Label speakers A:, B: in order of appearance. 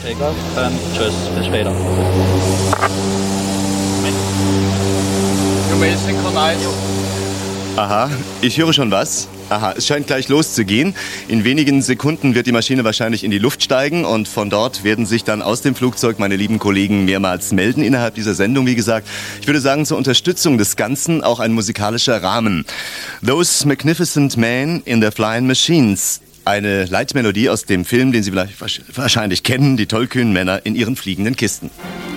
A: Take off and tschüss, bis später.
B: You may synchronize.
C: Aha, ich höre schon was. Aha, es scheint gleich loszugehen. In wenigen Sekunden wird die Maschine wahrscheinlich in die Luft steigen und von dort werden sich dann aus dem Flugzeug meine lieben Kollegen mehrmals melden innerhalb dieser Sendung. Wie gesagt, ich würde sagen, zur Unterstützung des Ganzen auch ein musikalischer Rahmen. Those Magnificent Men in Their Flying Machines. Eine Leitmelodie aus dem Film, den Sie wahrscheinlich kennen, die tollkühnen Männer in ihren fliegenden Kisten.